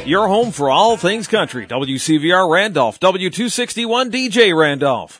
your home for all things country. WCVR Randolph, W261 DJ Randolph.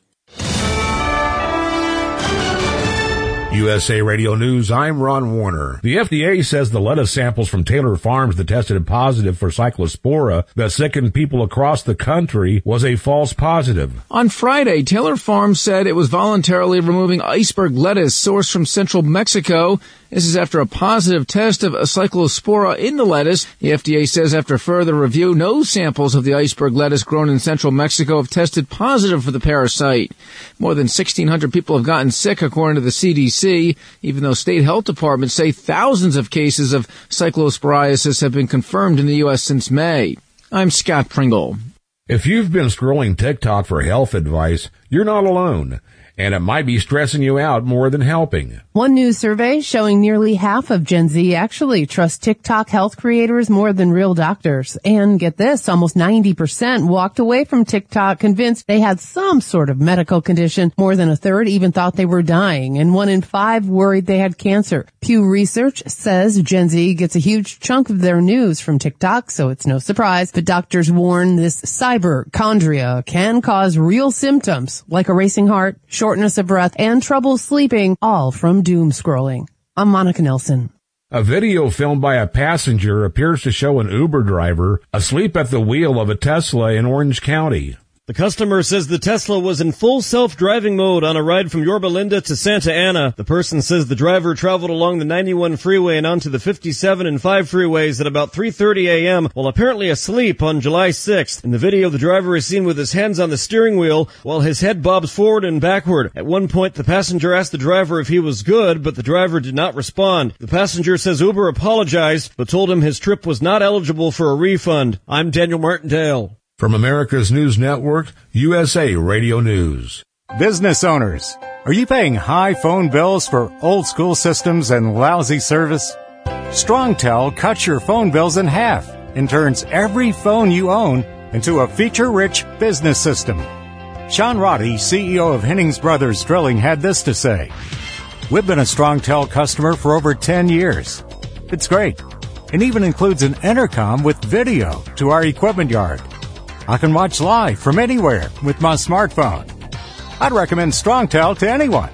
USA Radio News, I'm Ron Warner. The FDA says the lettuce samples from Taylor Farms that tested positive for Cyclospora that sickened people across the country was a false positive. On Friday, Taylor Farms said it was voluntarily removing iceberg lettuce sourced from central Mexico. This is after a positive test of a Cyclospora in the lettuce. The FDA says after further review, no samples of the iceberg lettuce grown in central Mexico have tested positive for the parasite. More than 1,600 people have gotten sick, according to the CDC, even though state health departments say thousands of cases of cyclosporiasis have been confirmed in the U.S. since May. I'm Scott Pringle. If you've been scrolling TikTok for health advice, you're not alone. And it might be stressing you out more than helping. One new survey showing nearly half of Gen Z actually trust TikTok health creators more than real doctors. And get this, almost 90% walked away from TikTok convinced they had some sort of medical condition. More than a third even thought they were dying, and 1 in 5 worried they had cancer. Pew Research says Gen Z gets a huge chunk of their news from TikTok, so it's no surprise. But doctors warn this cyberchondria can cause real symptoms like a racing heart, shortness of breath, and trouble sleeping, all from doom scrolling. I'm Monica Nelson. A video filmed by a passenger appears to show an Uber driver asleep at the wheel of a Tesla in Orange County. The customer says the Tesla was in full self-driving mode on a ride from Yorba Linda to Santa Ana. The person says the driver traveled along the 91 freeway and onto the 57 and 5 freeways at about 3:30 a.m. while apparently asleep on July 6th. In the video, the driver is seen with his hands on the steering wheel while his head bobs forward and backward. At one point, the passenger asked the driver if he was good, but the driver did not respond. The passenger says Uber apologized, but told him his trip was not eligible for a refund. I'm Daniel Martindale. From America's News Network, USA Radio News. Business owners, are you paying high phone bills for old school systems and lousy service? StrongTel cuts your phone bills in half and turns every phone you own into a feature-rich business system. Sean Roddy, CEO of Hennings Brothers Drilling, had this to say. We've been a StrongTel customer for over 10 years. It's great. It even includes an intercom with video to our equipment yard. I can watch live from anywhere with my smartphone. I'd recommend StrongTel to anyone.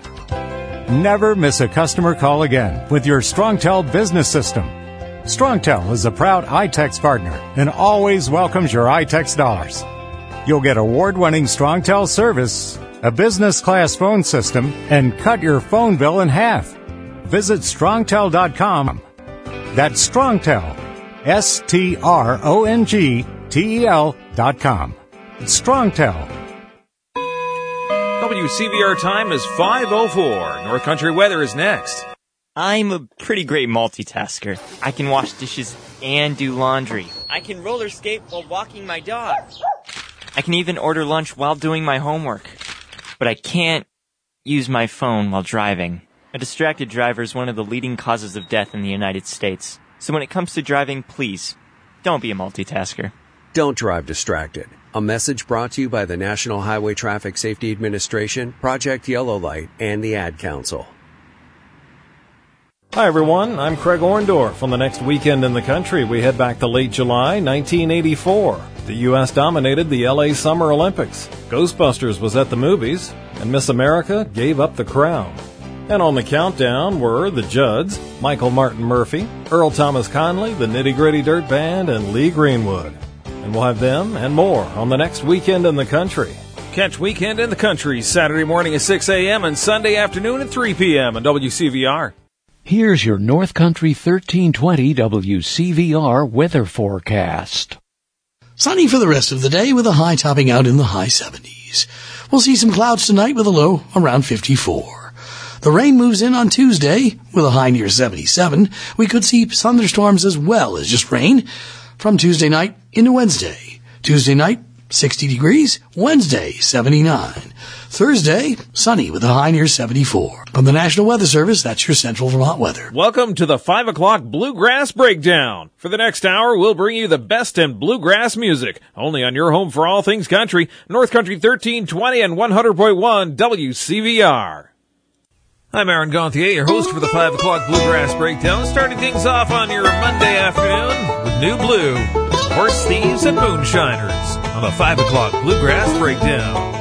Never miss a customer call again with your StrongTel business system. StrongTel is a proud iTex partner and always welcomes your iTex dollars. You'll get award-winning StrongTel service, a business-class phone system, and cut your phone bill in half. Visit StrongTel.com. That's StrongTel, StrongTel.com. It's StrongTel. WCVR time is 5:04. North Country weather is next. I'm a pretty great multitasker. I can wash dishes and do laundry. I can roller skate while walking my dog. I can even order lunch while doing my homework. But I can't use my phone while driving. A distracted driver is one of the leading causes of death in the United States. So when it comes to driving, please, don't be a multitasker. Don't drive distracted. A message brought to you by the National Highway Traffic Safety Administration, Project Yellow Light, and the Ad Council. Hi everyone, I'm Craig Orndorff. On the next weekend in the country, we head back to late July 1984. The U.S. dominated the L.A. Summer Olympics. Ghostbusters was at the movies, and Miss America gave up the crown. And on the countdown were the Judds, Michael Martin Murphey, Earl Thomas Conley, the Nitty Gritty Dirt Band, and Lee Greenwood. And we'll have them and more on the next weekend in the country. Catch Weekend in the Country Saturday morning at 6 a.m. and Sunday afternoon at 3 p.m. on WCVR. Here's your North Country 1320 WCVR weather forecast. Sunny for the rest of the day with a high topping out in the high 70s. We'll see some clouds tonight with a low around 54. The rain moves in on Tuesday with a high near 77. We could see thunderstorms as well as just rain from Tuesday night into Wednesday. Tuesday night, 60 degrees. Wednesday, 79. Thursday, sunny with a high near 74. From the National Weather Service, that's your Central Vermont weather. Welcome to the 5 o'clock Bluegrass Breakdown. For the next hour, we'll bring you the best in bluegrass music. Only on your home for all things country, North Country 1320 and 100.1 WCVR. I'm Aaron Gauthier, your host for the 5 o'clock Bluegrass Breakdown, starting things off on your Monday afternoon with New Blue. horse thieves and moonshiners on the 5 o'clock Bluegrass Breakdown.